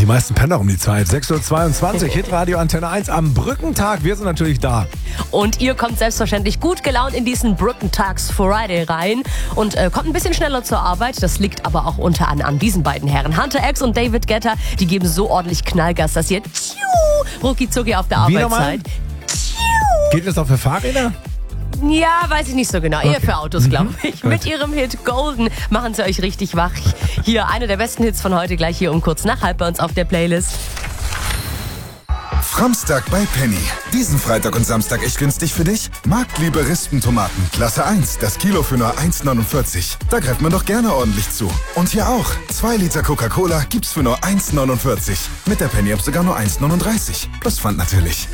Die meisten Penner um die Zeit. 6.22 Uhr, Hitradio Antenne 1 am Brückentag. Wir sind natürlich da. Und ihr kommt selbstverständlich gut gelaunt in diesen Brückentags Friday rein und kommt ein bisschen schneller zur Arbeit. Das liegt aber auch unter anderem an diesen beiden Herren. Hunter X und David Guetta, die geben so ordentlich Knallgas, dass ihr rucki zucki auf der Arbeit seid. Geht das auch für Fahrräder? Ja, weiß ich nicht so genau. Eher für Autos, glaube ich. Mit ihrem Hit Golden machen sie euch richtig wach. Hier, einer der besten Hits von heute, gleich hier um kurz nach halb bei uns auf der Playlist. Framstag bei Penny. Diesen Freitag und Samstag echt günstig für dich? Marktliebe Rispentomaten, Klasse 1, das Kilo für nur 1,49. Da greift man doch gerne ordentlich zu. Und hier auch, 2 Liter Coca-Cola gibt's für nur 1,49. Mit der Penny-App sogar nur 1,39. Plus Pfand natürlich.